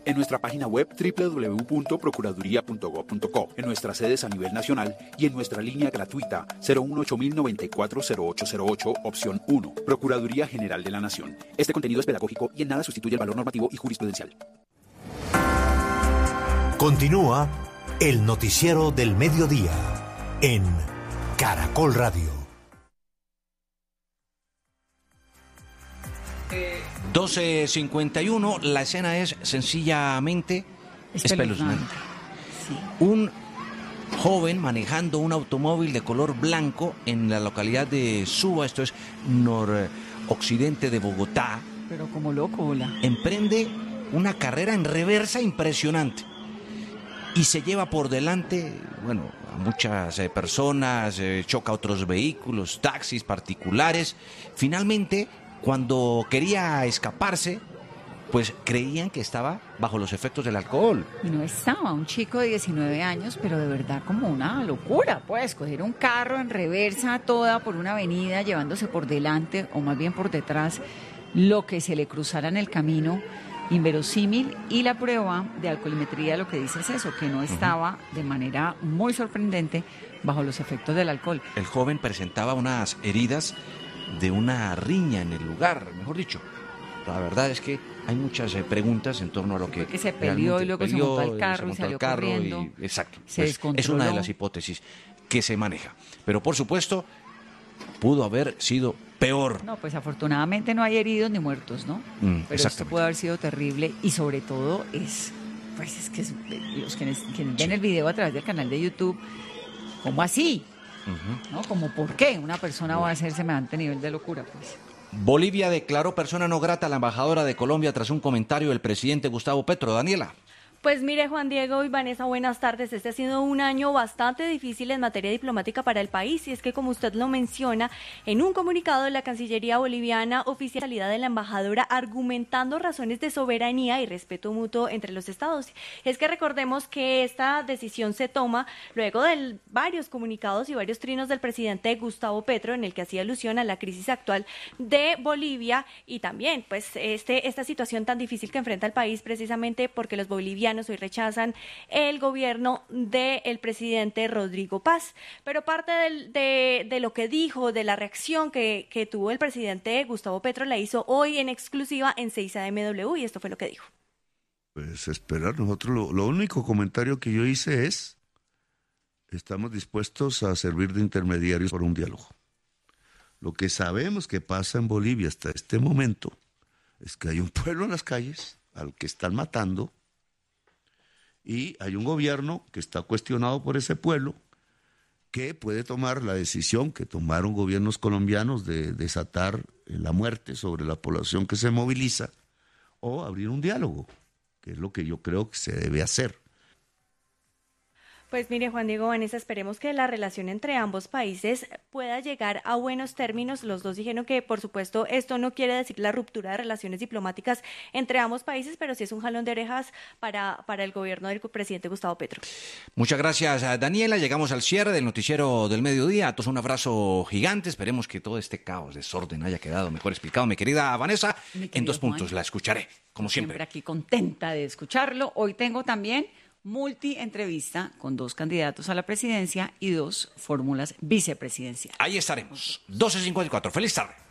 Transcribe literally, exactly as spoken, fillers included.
En nuestra página web doble u doble u doble u punto procuraduría punto gob punto co, en nuestras sedes a nivel nacional y en nuestra línea gratuita cero uno ocho mil noventa y cuatro cero ocho cero ocho, opción uno. Procuraduría General de la Nación. Este contenido es pedagógico y en nada sustituye el valor normativo y jurisprudencial. Continúa el noticiero del mediodía en Caracol Radio. doce cincuenta y uno, la escena es sencillamente espeluznante. Sí. Un joven manejando un automóvil de color blanco en la localidad de Suba, esto es noroccidente de Bogotá. Pero como loco, hola. Emprende una carrera en reversa impresionante y se lleva por delante, bueno, a muchas eh, personas, eh, choca a otros vehículos, taxis particulares. Finalmente, cuando quería escaparse, pues creían que estaba bajo los efectos del alcohol. Y no estaba, un chico de diecinueve años, pero de verdad como una locura, pues, coger un carro en reversa toda por una avenida, llevándose por delante, o más bien por detrás, lo que se le cruzara en el camino, inverosímil, y la prueba de alcoholimetría lo que dice es eso, que no estaba de manera muy sorprendente bajo los efectos del alcohol. El joven presentaba unas heridas de una riña en el lugar, mejor dicho. La verdad es que hay muchas eh, preguntas en torno a lo que... Que se peleó y luego se montó al carro y salió corriendo. Y, exacto. Se Pues, descontroló. es una de las hipótesis que se maneja. Pero por supuesto, pudo haber sido peor. No, pues afortunadamente no hay heridos ni muertos, ¿no? Mm, Pero esto puede haber sido terrible y sobre todo es, pues es que es, los quienes, quienes ven el video a través del canal de YouTube, ¿cómo así? Uh-huh. ¿No? Como ¿por qué una persona va a hacer semejante nivel de locura? Pues. Bolivia declaró persona no grata a la embajadora de Colombia tras un comentario del presidente Gustavo Petro. Daniela. Pues mire, Juan Diego y Vanessa, buenas tardes. Este ha sido un año bastante difícil en materia diplomática para el país, y es que, como usted lo menciona, en un comunicado de la Cancillería boliviana oficia la salida de la embajadora argumentando razones de soberanía y respeto mutuo entre los estados. Es que recordemos que esta decisión se toma luego de varios comunicados y varios trinos del presidente Gustavo Petro, en el que hacía alusión a la crisis actual de Bolivia y también pues este esta situación tan difícil que enfrenta el país, precisamente porque los bolivianos hoy rechazan el gobierno del presidente Rodrigo Paz. Pero parte del, de, de lo que dijo, de la reacción que, que tuvo el presidente Gustavo Petro, la hizo hoy en exclusiva en seis A M W, y esto fue lo que dijo. Pues esperar, nosotros lo, lo único comentario que yo hice es, estamos dispuestos a servir de intermediarios por un diálogo. Lo que sabemos que pasa en Bolivia hasta este momento es que hay un pueblo en las calles al que están matando, y hay un gobierno que está cuestionado por ese pueblo, que puede tomar la decisión que tomaron gobiernos colombianos de desatar la muerte sobre la población que se moviliza, o abrir un diálogo, que es lo que yo creo que se debe hacer. Pues mire, Juan Diego, Vanessa, esperemos que la relación entre ambos países pueda llegar a buenos términos. Los dos dijeron que, por supuesto, esto no quiere decir la ruptura de relaciones diplomáticas entre ambos países, pero sí es un jalón de orejas para, para el gobierno del presidente Gustavo Petro. Muchas gracias, Daniela. Llegamos al cierre del noticiero del mediodía. A todos un abrazo gigante. Esperemos que todo este caos, desorden haya quedado mejor explicado. Mi querida Vanessa, en dos puntos Juan, la escucharé, como siempre. Siempre aquí contenta de escucharlo. Hoy tengo también multi-entrevista con dos candidatos a la presidencia y dos fórmulas vicepresidenciales. Ahí estaremos. doce cincuenta y cuatro. Feliz tarde.